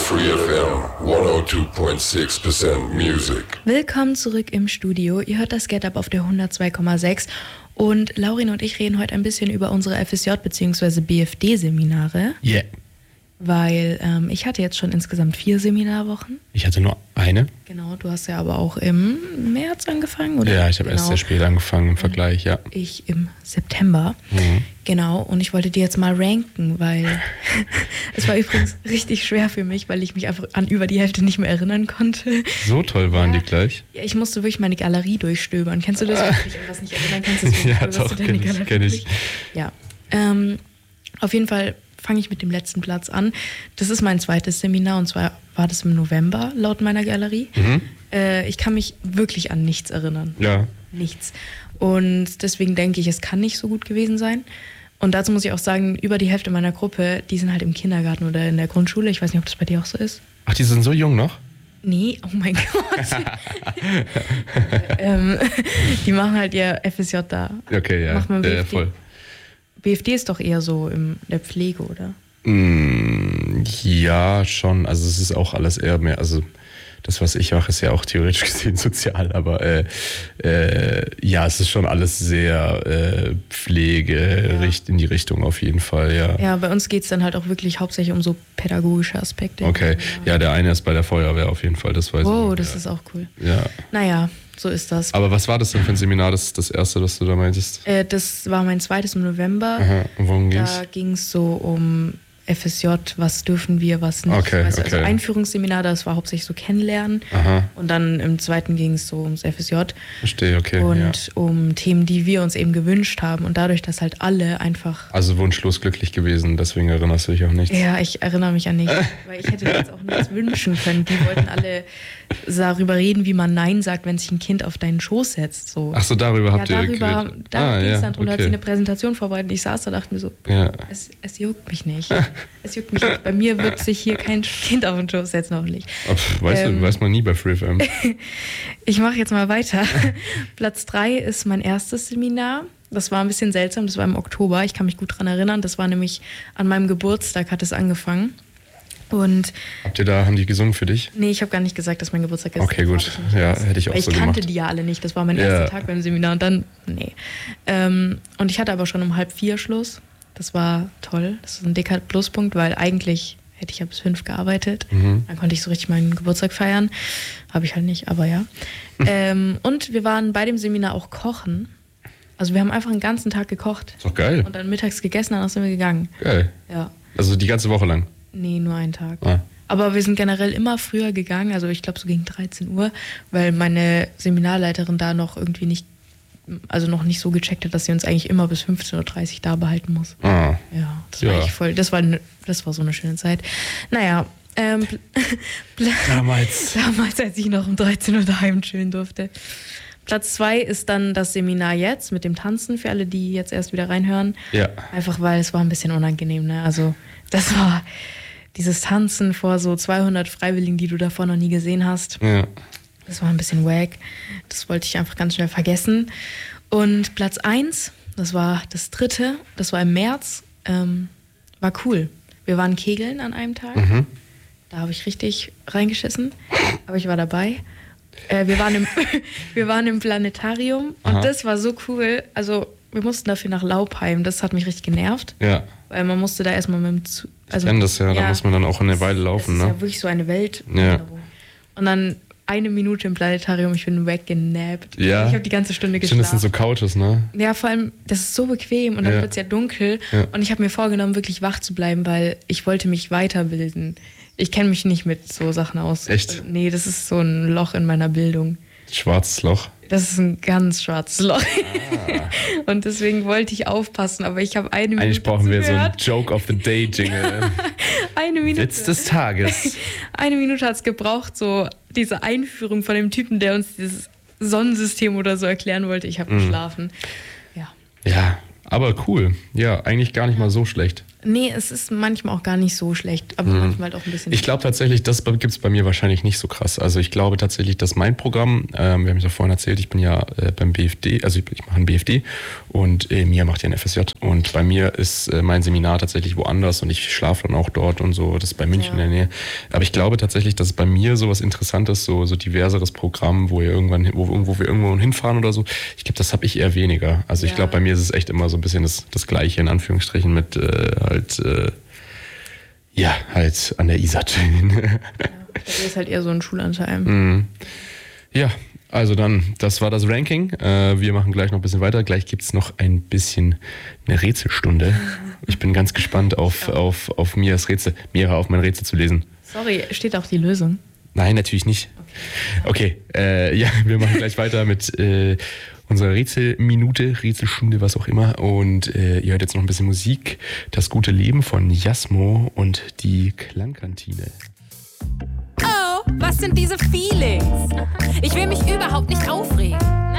Free FM 102.6% Music. Willkommen zurück im Studio. Ihr hört das Get Up auf der 102,6 und Laurin und ich reden heute ein bisschen über unsere FSJ- bzw. BFD-Seminare. Yeah. Weil ich hatte jetzt schon insgesamt 4 Seminarwochen. Ich hatte nur eine. Genau, du hast ja aber auch im März angefangen, oder? Ja, ich habe erst sehr spät angefangen im Vergleich, ja. Ich im September. Genau, und ich wollte die jetzt mal ranken, weil es war übrigens richtig schwer für mich, weil ich mich einfach an über die Hälfte nicht mehr erinnern konnte. So toll waren die gleich? Ja, ich musste wirklich meine Galerie durchstöbern. Kennst du das, wenn du dich an was nicht erinnern kannst? Ja, doch, kenn ich. Ja, auf jeden Fall fange ich mit dem letzten Platz an. Das ist mein zweites Seminar und zwar war das im November laut meiner Galerie. Ich kann mich wirklich an nichts erinnern. Ja. Nichts. Und deswegen denke ich, es kann nicht so gut gewesen sein. Und dazu muss ich auch sagen, über die Hälfte meiner Gruppe, die sind halt im Kindergarten oder in der Grundschule. Ich weiß nicht, ob das bei dir auch so ist. Ach, die sind so jung noch? Nee, oh mein Gott. Die machen halt ihr FSJ da. Okay, ja. Macht man BFD. Voll. BFD ist doch eher so in der Pflege, oder? Ja, schon. Also es ist auch alles eher mehr, also das, was ich mache, ist ja auch theoretisch gesehen sozial, aber ja, es ist schon alles sehr Pflege, in die Richtung auf jeden Fall, ja. Ja, bei uns geht es dann halt auch wirklich hauptsächlich um so pädagogische Aspekte. Okay, ja, der eine ist bei der Feuerwehr auf jeden Fall, das weiß ich. Oh, das ist auch cool. Ja. Naja, so ist das. Aber was war das denn für ein Seminar, das erste, was du da meintest? Das war mein zweites im November. Aha, und worum ging's? Da ging es so um FSJ, was dürfen wir, was nicht. Okay, also okay. Einführungsseminar, das war hauptsächlich so kennenlernen. Aha. Und dann im zweiten ging es so ums FSJ. Verstehe, okay. Und um Themen, die wir uns eben gewünscht haben. Und dadurch, dass halt alle einfach... Also wunschlos glücklich gewesen, deswegen erinnerst du dich auch nicht. Ja, ich erinnere mich an nichts. Weil ich hätte mir jetzt auch nichts wünschen können. Die wollten alle darüber reden, wie man Nein sagt, wenn sich ein Kind auf deinen Schoß setzt. So. Ach so, darüber habt ihr geredet. Da ging es dann drum, okay. hat sie eine Präsentation vorbereitet. Ich saß da und dachte mir so, es juckt mich nicht. Es juckt mich nicht. Bei mir wird sich hier kein Kind auf den Schoß setzen, noch nicht. Weiß man nie bei FreeFM. Ich mache jetzt mal weiter. Platz 3 ist mein erstes Seminar. Das war ein bisschen seltsam, das war im Oktober. Ich kann mich gut daran erinnern. Das war nämlich an meinem Geburtstag, hat es angefangen. Und haben die gesungen für dich? Nee, ich habe gar nicht gesagt, dass mein Geburtstag ist. Okay, gut. Ja, hätte ich auch so gemacht. Ich kannte die ja alle nicht. Das war mein erster Tag beim Seminar und dann, nee. Und ich hatte aber schon um 3:30 Schluss. Das war toll. Das ist ein dicker Pluspunkt, weil eigentlich hätte ich ja bis 5 gearbeitet. Dann konnte ich so richtig meinen Geburtstag feiern. Habe ich halt nicht, aber ja. Und wir waren bei dem Seminar auch kochen. Also wir haben einfach den ganzen Tag gekocht. Ist doch geil. Und dann mittags gegessen, danach sind wir gegangen. Geil. Ja. Also die ganze Woche lang? Nee, nur einen Tag. Ah. Aber wir sind generell immer früher gegangen, also ich glaube so gegen 13 Uhr, weil meine Seminarleiterin da noch irgendwie nicht, also noch nicht so gecheckt hat, dass sie uns eigentlich immer bis 15:30 Uhr da behalten muss. Ah. Ja, das war eigentlich voll, das war so eine schöne Zeit. Naja, damals, als ich noch um 13 Uhr daheim chillen durfte. Platz 2 ist dann das Seminar jetzt mit dem Tanzen, für alle, die jetzt erst wieder reinhören. Ja. Einfach weil es war ein bisschen unangenehm, ne? Also das war dieses Tanzen vor so 200 Freiwilligen, die du davor noch nie gesehen hast. Ja. Das war ein bisschen wack. Das wollte ich einfach ganz schnell vergessen. Und Platz 1, das war das dritte, das war im März, war cool. Wir waren kegeln an einem Tag. Da habe ich richtig reingeschissen, aber ich war dabei. Wir waren im Planetarium und das war so cool. Also wir mussten dafür nach Laupheim, das hat mich richtig genervt. Ja. Weil man musste da erstmal mit dem Zug. Also, ich kenne das ja, da muss man dann auch eine Weile laufen. Das ist ne? ja wirklich so eine Welt. Ja. Und dann 1 Minute im Planetarium, ich bin weggenappt. Ja. Ich habe die ganze Stunde geschlafen. Stimmt, das sind so Couches, ne? Ja, vor allem, das ist so bequem und dann wird es ja dunkel. Ja. Und ich habe mir vorgenommen, wirklich wach zu bleiben, weil ich wollte mich weiterbilden. Ich kenne mich nicht mit so Sachen aus. Echt? Nee, das ist so ein Loch in meiner Bildung. Schwarzes Loch. Das ist ein ganz schwarzes Loch. Und deswegen wollte ich aufpassen, aber ich habe 1 Minute Eigentlich brauchen wir so gehört. einen Joke of the Day Jingle. 1 Minute. Witz des Tages. 1 Minute hat es gebraucht, so diese Einführung von dem Typen, der uns dieses Sonnensystem oder so erklären wollte. Ich habe geschlafen. Ja. Ja, aber cool. Ja, eigentlich gar nicht mal so schlecht. Nee, es ist manchmal auch gar nicht so schlecht, aber manchmal halt auch ein bisschen. Ich glaube tatsächlich, das gibt es bei mir wahrscheinlich nicht so krass. Also ich glaube tatsächlich, dass mein Programm, wir haben es ja vorhin erzählt, ich bin ja beim BFD, also ich mache ein BFD und Mia macht ja ein FSJ. Und bei mir ist mein Seminar tatsächlich woanders und ich schlafe dann auch dort und so, das ist bei München in der Nähe. Aber ich glaube tatsächlich, dass bei mir so was Interessantes, so diverseres Programm, wo wir irgendwo hinfahren oder so, ich glaube, das habe ich eher weniger. Also ich glaube, bei mir ist es echt immer so ein bisschen das Gleiche, in Anführungsstrichen, mit halt an der Isar chillen. Das ist halt eher so ein Schulanteil. Ja, also dann, das war das Ranking. Wir machen gleich noch ein bisschen weiter. Gleich gibt es noch ein bisschen eine Rätselstunde. Ich bin ganz gespannt auf Mias Rätsel. Mira, auf mein Rätsel zu lesen. Sorry, steht auch die Lösung? Nein, natürlich nicht. Okay, wir machen gleich weiter mit unserer Rätselminute, Rätselstunde, was auch immer. Und ihr hört jetzt noch ein bisschen Musik. Das gute Leben von Jasmo und die Klangkantine. Oh, was sind diese Feelings? Ich will mich überhaupt nicht aufregen.